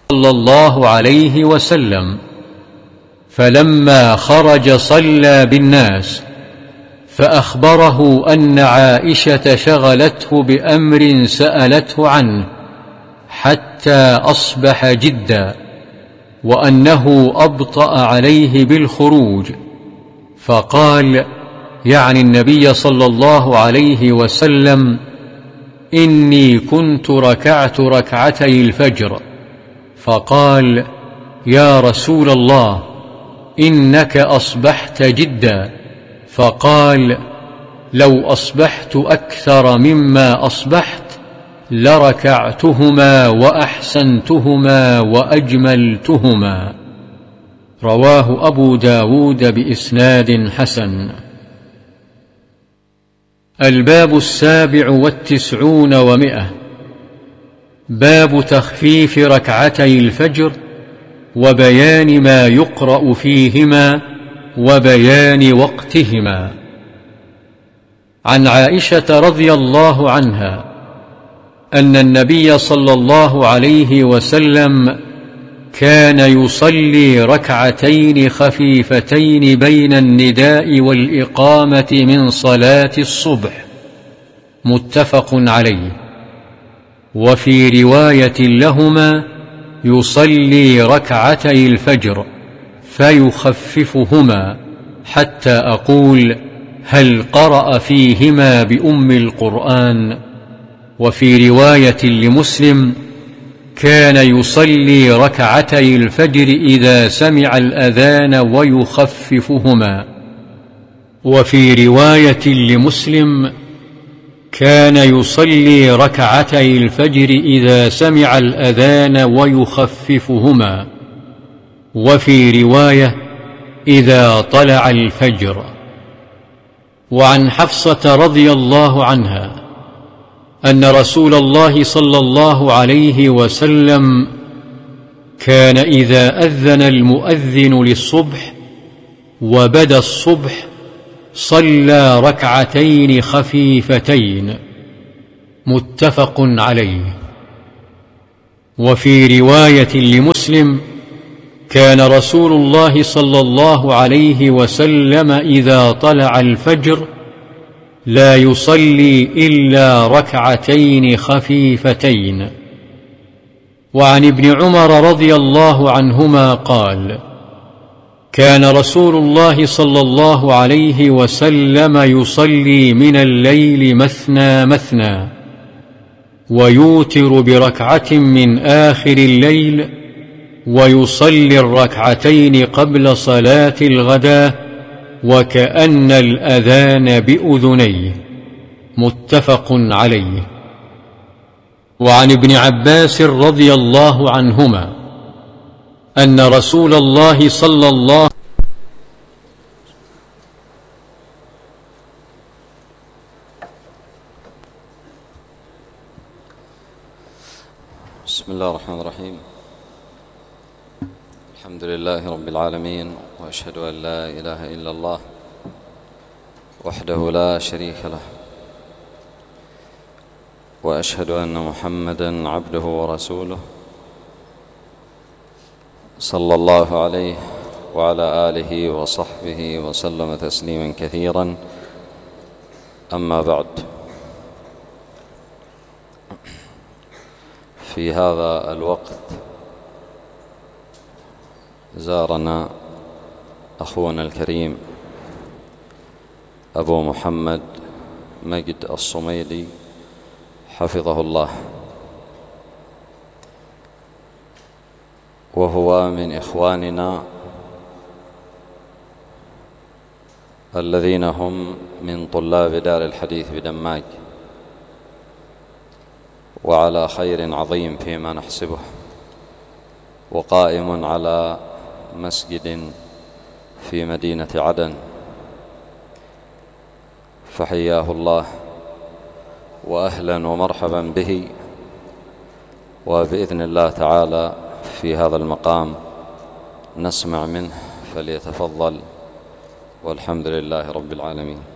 صلى الله عليه وسلم، فلما خرج صلى بالناس، فأخبره أن عائشة شغلته بأمر سألته عنه حتى أصبح جدا، وأنه أبطأ عليه بالخروج، فقال يعني النبي صلى الله عليه وسلم: إني كنت ركعت ركعتي الفجر. فقال: يا رسول الله، إنك أصبحت جدا. فقال: لو أصبحت أكثر مما أصبحت لركعتهما وأحسنتهما وأجملتهما. رواه أبو داود بإسناد حسن. الباب 97 و100. باب تخفيف ركعتي الفجر وبيان ما يقرأ فيهما وبيان وقتهما. عن عائشة رضي الله عنها أن النبي صلى الله عليه وسلم كان يصلي ركعتين خفيفتين بين النداء والإقامة من صلاة الصبح، متفق عليه. وفي رواية لهما: يصلي ركعتي الفجر فيخففهما حتى أقول: هل قرأ فيهما بأم القرآن؟ وفي رواية لمسلم: كان يصلي ركعتي الفجر إذا سمع الأذان ويخففهما. وفي رواية لمسلم: كان يصلي ركعتي الفجر إذا سمع الأذان ويخففهما. وفي رواية: إذا طلع الفجر. وعن حفصة رضي الله عنها أن رسول الله صلى الله عليه وسلم كان إذا أذن المؤذن للصبح وبدا الصبح صلى ركعتين خفيفتين، متفق عليه. وفي رواية لمسلم: كان رسول الله صلى الله عليه وسلم إذا طلع الفجر لا يصلي إلا ركعتين خفيفتين. وعن ابن عمر رضي الله عنهما قال: كان رسول الله صلى الله عليه وسلم يصلي من الليل مثنى مثنى، ويوتر بركعة من آخر الليل، ويصلي الركعتين قبل صلاة الغداة وكأن الأذان بأذنيه، متفق عليه. وعن ابن عباس رضي الله عنهما أن رسول الله صلى الله بسم الله الرحمن الرحيم. الحمد لله رب العالمين، وأشهد أن لا إله إلا الله وحده لا شريك له، وأشهد أن محمدًا عبده ورسوله صلى الله عليه وعلى آله وصحبه وسلم تسليما كثيرا. أما بعد، في هذا الوقت زارنا أخونا الكريم أبو محمد مجد الصميلي حفظه الله، وهو من إخواننا الذين هم من طلاب دار الحديث بدماج، وعلى خير عظيم فيما نحسبه، وقائم على مسجد في مدينة عدن، فحياه الله وأهلا ومرحبا به. وبإذن الله تعالى في هذا المقام نسمع منه، فليتفضل، والحمد لله رب العالمين.